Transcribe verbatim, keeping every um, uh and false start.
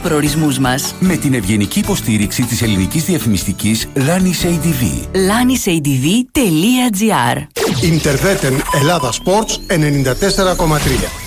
προορισμούς μας. Με την ευγενική υποστήριξη της ελληνικής διαφημιστικής Lanis έι ντι βι. lanis έι ντι βι τελεία τζι άρ. Ιντερβέτεν Ελλάδα Sports ενενήντα τέσσερα κόμμα τρία.